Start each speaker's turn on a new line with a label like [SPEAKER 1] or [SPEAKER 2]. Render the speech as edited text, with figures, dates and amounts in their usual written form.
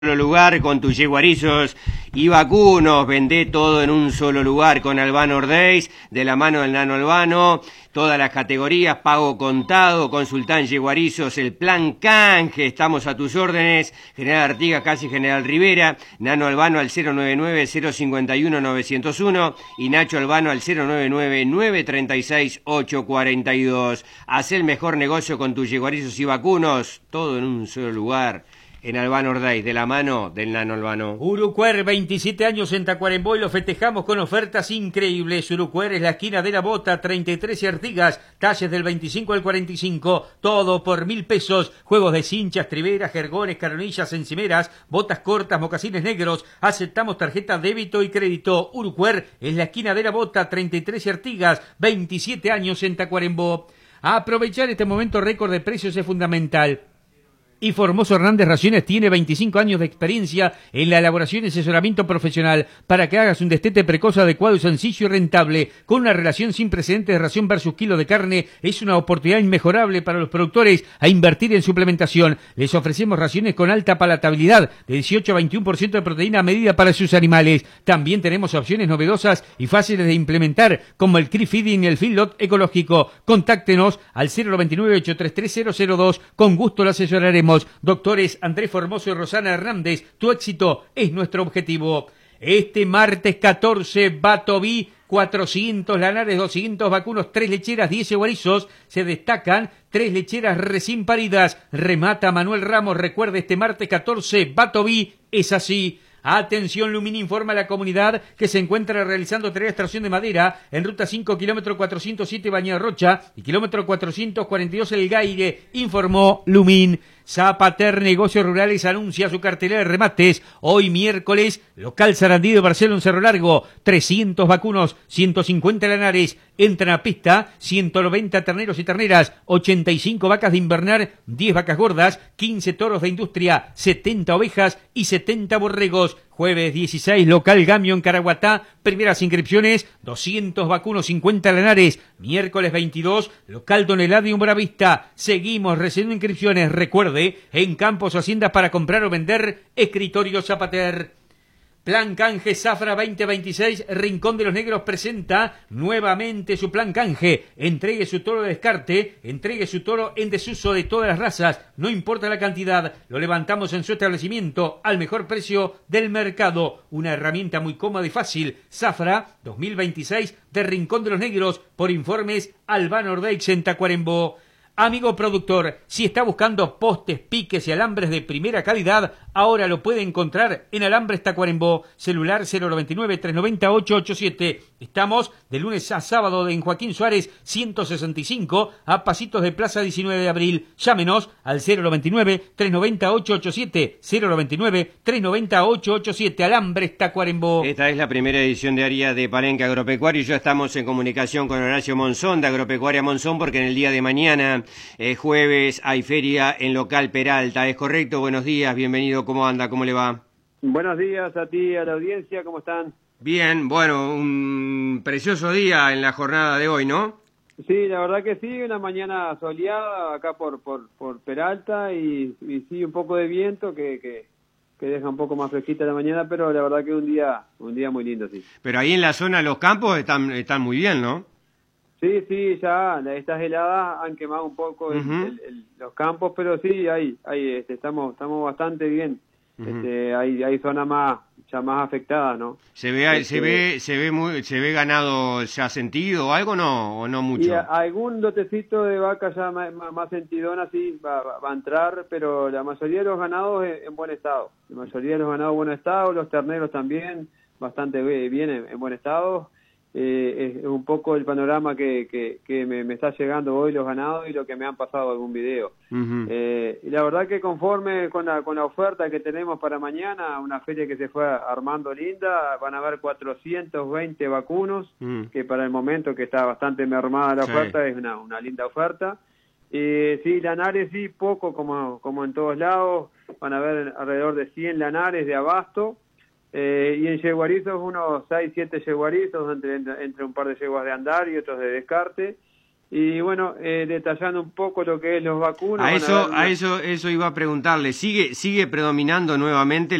[SPEAKER 1] Solo lugar con tus yeguarizos y vacunos, vendé todo en un solo lugar con Albano Ordeiz, de la mano del Nano Albano, todas las categorías, pago contado, consultán yeguarizos, el plan canje, estamos a tus órdenes, General Artigas, casi General Rivera, Nano Albano al 099-051-901 y Nacho Albano al 099-936-842. Haz el mejor negocio con tus yeguarizos y vacunos, todo en un solo lugar. En Albano Ordeiz, de la mano del Nano Albano.
[SPEAKER 2] Urucuer, 27 años en Tacuarembó y lo festejamos con ofertas increíbles. Urucuer es la esquina de la Bota, 33 y Artigas, talles del 25 al 45, todo por 1.000 pesos. Juegos de cinchas, triveras, jergones, caronillas, encimeras, botas cortas, mocasines negros. Aceptamos tarjeta débito y crédito. Urucuer es la esquina de la Bota, 33 y Artigas, 27 años en Tacuarembó. A aprovechar este momento récord de precios es fundamental. Y Formoso Hernández Raciones tiene 25 años de experiencia en la elaboración y asesoramiento profesional para que hagas un destete precoz, adecuado, sencillo y rentable. Con una relación sin precedentes de ración versus kilo de carne, es una oportunidad inmejorable para los productores a invertir en suplementación. Les ofrecemos raciones con alta palatabilidad, de 18 a 21% de proteína a medida para sus animales. También tenemos opciones novedosas y fáciles de implementar, como el Cree Feeding y el Feedlot ecológico. Contáctenos al 099-833-002, con gusto lo asesoraremos. Doctores Andrés Formoso y Rosana Hernández, tu éxito es nuestro objetivo. Este martes 14, Batoví, 400 lanares, 200 vacunos, 3 lecheras, 10 yeguarizos. Se destacan 3 lecheras recién paridas. Remata Manuel Ramos. Recuerde, este martes 14, Batoví, es así. Atención, Lumin informa a la comunidad que se encuentra realizando tarea de extracción de madera en ruta 5, kilómetro 407 Bañada Rocha y kilómetro 442 El Gaire, informó Lumin. Zapater Negocios Rurales anuncia su cartelera de remates. Hoy miércoles, local Sarandí de Barcelona en Cerro Largo, 300 vacunos, 150 lanares, entran a pista, 190 terneros y terneras, 85 vacas de invernar, 10 vacas gordas, 15 toros de industria, 70 ovejas y 70 borregos. Jueves 16, local Gamio en Caraguatá, primeras inscripciones, 200 vacunos, 50 lanares. Miércoles 22, local Don Eladio en Buenavista. Seguimos recibiendo inscripciones. Recuerde, en Campos o Haciendas para comprar o vender, Escritorio Zapater. Plan Canje Zafra 2026, Rincón de los Negros presenta nuevamente su plan canje. Entregue su toro de descarte, entregue su toro en desuso de todas las razas, no importa la cantidad, lo levantamos en su establecimiento al mejor precio del mercado. Una herramienta muy cómoda y fácil. Zafra 2026 de Rincón de los Negros, por informes Albano Ordeiz en Tacuarembó. Amigo productor, si está buscando postes, piques y alambres de primera calidad, ahora lo puede encontrar en Alambres Tacuarembó, celular 099-390-887. Estamos de lunes a sábado en Joaquín Suárez 165, a pasitos de Plaza 19 de Abril. Llámenos al 099-390-887, 099-390-887, Alambres Tacuarembó.
[SPEAKER 1] Esta es la primera edición de Área de Palenque Agropecuario y ya estamos en comunicación con Horacio Monzón de Agropecuaria Monzón, porque en el día de mañana, jueves, hay feria en local Peralta. ¿Es correcto? Buenos días, bienvenido. ¿Cómo anda? ¿Cómo le va?
[SPEAKER 3] Buenos días a ti, a la audiencia. ¿Cómo están?
[SPEAKER 1] Bien, bueno, un precioso día en la jornada de hoy, ¿no?
[SPEAKER 3] Sí, la verdad que sí, una mañana soleada acá por Peralta y sí, un poco de viento que deja un poco más fresquita la mañana, pero la verdad que un día muy lindo, sí.
[SPEAKER 1] Pero ahí en la zona los campos están muy bien, ¿no?
[SPEAKER 3] Sí, ya estas heladas han quemado un poco los campos, pero sí, estamos bastante bien. Hay zonas más afectadas, ¿no?
[SPEAKER 1] Se ve ganado ya sentido o algo, no, o no mucho.
[SPEAKER 3] Y algún lotecito de vaca ya más sentidona sí va a entrar, pero la mayoría de los ganados en buen estado. La mayoría de los ganados en buen estado, los terneros también bastante bien en buen estado. Es un poco el panorama que me está llegando hoy los ganados y lo que me han pasado algún video. Y la verdad que conforme con la oferta que tenemos para mañana, una feria que se fue armando linda, van a haber 420 vacunos, que para el momento que está bastante mermada la oferta, es una linda oferta. Sí, lanares sí, poco como en todos lados, van a haber alrededor de 100 lanares de abasto. Y en yeguarizos unos 6-7 yeguarizos entre un par de yeguas de andar y otros de descarte, Y bueno, detallando un poco lo que es los vacunos.
[SPEAKER 1] Eso iba a preguntarle. ¿Sigue predominando nuevamente